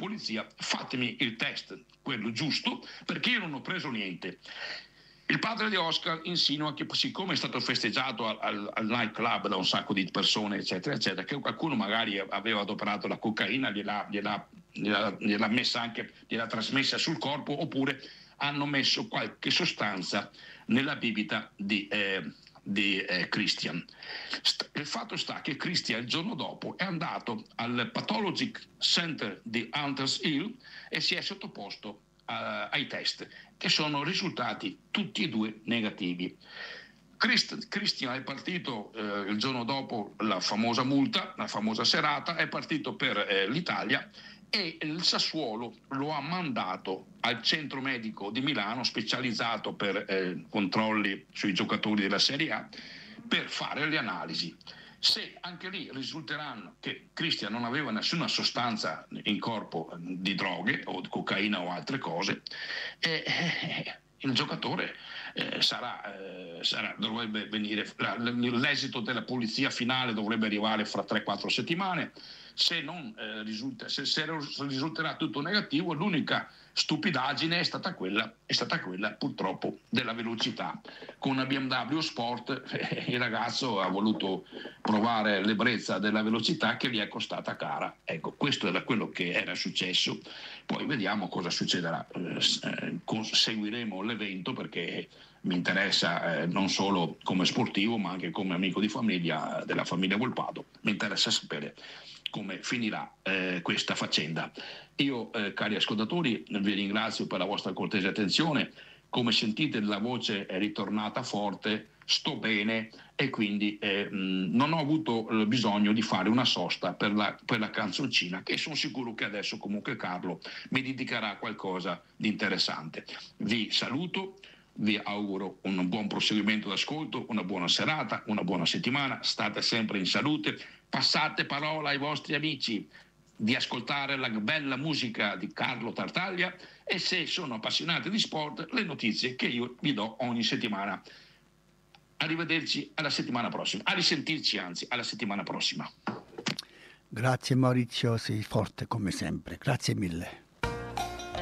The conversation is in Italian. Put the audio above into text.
polizia: fatemi il test, quello giusto, perché io non ho preso niente. Il padre di Oscar insinua che siccome è stato festeggiato al night club da un sacco di persone, eccetera, eccetera, che qualcuno magari aveva adoperato la cocaina, gliel'ha messa anche, gliel'ha trasmessa sul corpo, oppure hanno messo qualche sostanza nella bibita di Christian. Il fatto sta che Christian il giorno dopo è andato al Pathology Center di Hunters Hill e si è sottoposto ai test, che sono risultati tutti e due negativi. Christian è partito il giorno dopo la famosa multa, la famosa serata, è partito per l'Italia, e il Sassuolo lo ha mandato al centro medico di Milano specializzato per controlli sui giocatori della Serie A per fare le analisi. Se anche lì risulteranno che Christian non aveva nessuna sostanza in corpo di droghe o di cocaina o altre cose, il giocatore dovrebbe venire, l'esito della polizia finale dovrebbe arrivare fra 3-4 settimane. Se risulterà tutto negativo, l'unica stupidaggine è stata quella purtroppo della velocità. Con una BMW Sport il ragazzo ha voluto provare l'ebbrezza della velocità, che gli è costata cara. Ecco, questo era quello che era successo. Poi vediamo cosa succederà. Seguiremo l'evento, perché mi interessa non solo come sportivo ma anche come amico di famiglia della famiglia Volpato. Mi interessa sapere come finirà questa faccenda. Io, cari ascoltatori, vi ringrazio per la vostra cortese attenzione. Come sentite, la voce è ritornata forte, sto bene, e quindi non ho avuto bisogno di fare una sosta per la canzoncina, che sono sicuro che adesso comunque Carlo mi dedicherà qualcosa di interessante. Vi saluto, vi auguro un buon proseguimento d'ascolto, una buona serata, una buona settimana, state sempre in salute, passate parola ai vostri amici di ascoltare la bella musica di Carlo Tartaglia, e se sono appassionati di sport, le notizie che io vi do ogni settimana. Arrivederci alla settimana prossima, a risentirci anzi alla settimana prossima. Grazie Maurizio, sei forte come sempre, grazie mille.